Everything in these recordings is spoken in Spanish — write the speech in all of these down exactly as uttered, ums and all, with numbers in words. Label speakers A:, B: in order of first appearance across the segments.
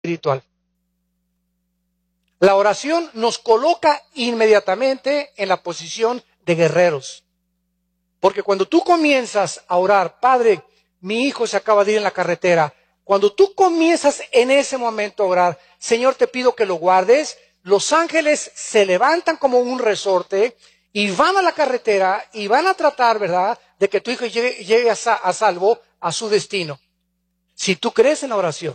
A: espiritual. La oración nos coloca inmediatamente en la posición de guerreros. Porque cuando tú comienzas a orar, Padre, mi hijo se acaba de ir en la carretera. Cuando tú comienzas en ese momento a orar, Señor, te pido que lo guardes. Los ángeles se levantan como un resorte y van a la carretera y van a tratar, ¿verdad?, de que tu hijo llegue, llegue a, a salvo a su destino. Si tú crees en la oración.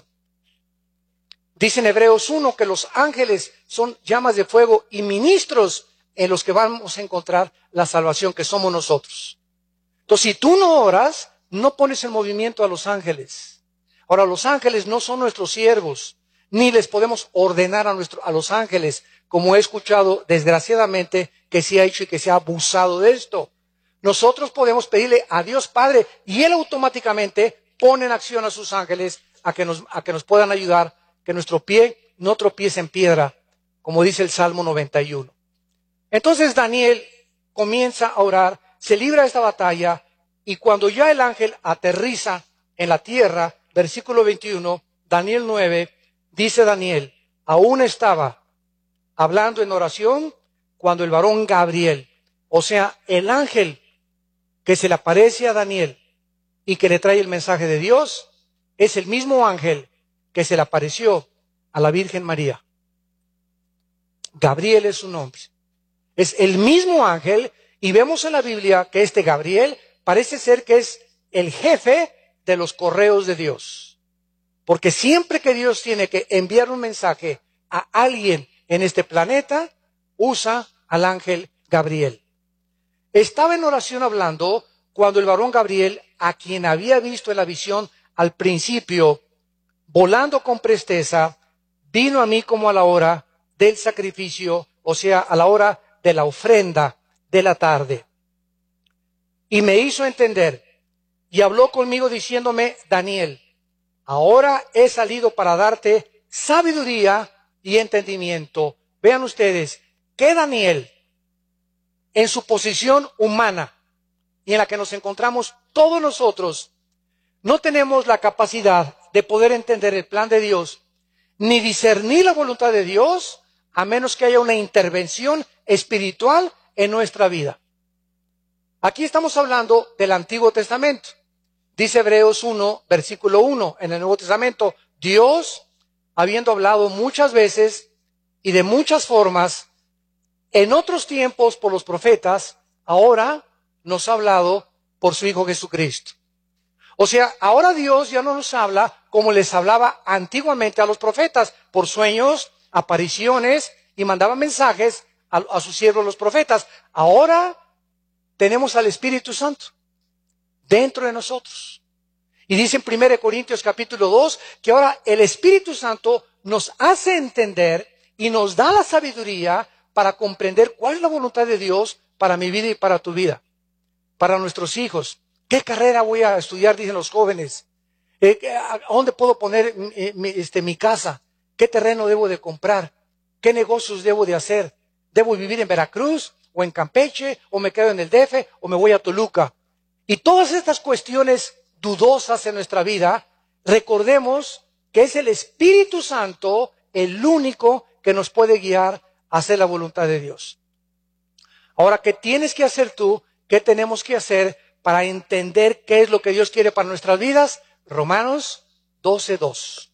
A: Dice en Hebreos uno que los ángeles son llamas de fuego y ministros en los que vamos a encontrar la salvación, que somos nosotros. Entonces, si tú no oras, no pones en movimiento a los ángeles. Ahora, los ángeles no son nuestros siervos, ni les podemos ordenar a, nuestro, a los ángeles, como he escuchado desgraciadamente que se ha hecho y que se ha abusado de esto. Nosotros podemos pedirle a Dios Padre y Él automáticamente pone en acción a sus ángeles a que nos, a que nos puedan ayudar, que nuestro pie no tropiece en piedra, como dice el Salmo noventa y uno. Entonces Daniel comienza a orar, se libra de esta batalla, y cuando ya el ángel aterriza en la tierra, versículo veintiuno, Daniel nueve, dice Daniel, aún estaba hablando en oración cuando el varón Gabriel, o sea, el ángel que se le aparece a Daniel y que le trae el mensaje de Dios, es el mismo ángel que se le apareció a la Virgen María. Gabriel es su nombre. Es el mismo ángel, y vemos en la Biblia que este Gabriel parece ser que es el jefe de los correos de Dios. Porque siempre que Dios tiene que enviar un mensaje a alguien en este planeta, usa al ángel Gabriel. Estaba en oración hablando cuando el varón Gabriel, a quien había visto en la visión al principio, volando con presteza, vino a mí como a la hora del sacrificio, o sea, a la hora de la ofrenda de la tarde. Y me hizo entender, y habló conmigo diciéndome, Daniel, ahora he salido para darte sabiduría y entendimiento. Vean ustedes, que Daniel, en su posición humana, y en la que nos encontramos todos nosotros, no tenemos la capacidad de poder entender el plan de Dios, ni discernir la voluntad de Dios, a menos que haya una intervención espiritual en nuestra vida. Aquí estamos hablando del Antiguo Testamento. Dice Hebreos uno, versículo uno, en el Nuevo Testamento, Dios, habiendo hablado muchas veces y de muchas formas, en otros tiempos por los profetas, ahora nos ha hablado por su Hijo Jesucristo. O sea, ahora Dios ya no nos habla como les hablaba antiguamente a los profetas, por sueños, apariciones, y mandaba mensajes a, a sus siervos los profetas. Ahora tenemos al Espíritu Santo dentro de nosotros. Y dice en primera Corintios capítulo dos que ahora el Espíritu Santo nos hace entender y nos da la sabiduría para comprender cuál es la voluntad de Dios para mi vida y para tu vida, para nuestros hijos. ¿Qué carrera voy a estudiar? Dicen los jóvenes. Eh, ¿A dónde puedo poner mi, mi, este, mi casa? ¿Qué terreno debo de comprar? ¿Qué negocios debo de hacer? ¿Debo vivir en Veracruz o en Campeche o me quedo en el D F o me voy a Toluca? Y todas estas cuestiones dudosas en nuestra vida, recordemos que es el Espíritu Santo el único que nos puede guiar a hacer la voluntad de Dios. Ahora, ¿qué tienes que hacer tú? ¿Qué tenemos que hacer para entender qué es lo que Dios quiere para nuestras vidas? Romanos doce dos.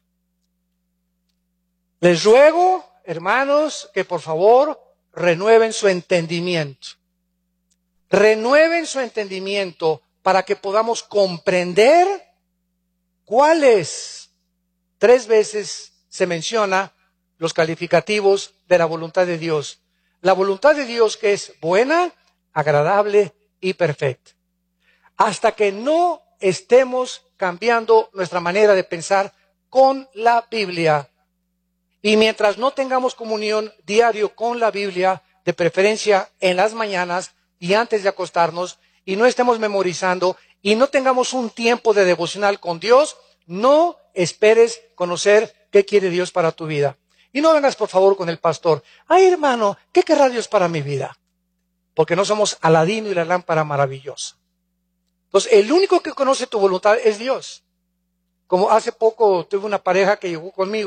A: Les ruego, hermanos, que por favor renueven su entendimiento. Renueven su entendimiento para que podamos comprender cuál es. Tres veces se menciona los calificativos de la voluntad de Dios. La voluntad de Dios que es buena, agradable y perfecta. Hasta que no estemos cambiando nuestra manera de pensar con la Biblia, y mientras no tengamos comunión diario con la Biblia, de preferencia en las mañanas y antes de acostarnos, y no estemos memorizando, y no tengamos un tiempo de devocional con Dios, no esperes conocer qué quiere Dios para tu vida. Y no vengas por favor con el pastor, ay hermano, ¿qué querrá Dios para mi vida? Porque no somos Aladino y la lámpara maravillosa. Entonces, el único que conoce tu voluntad es Dios. Como hace poco tuve una pareja que llegó conmigo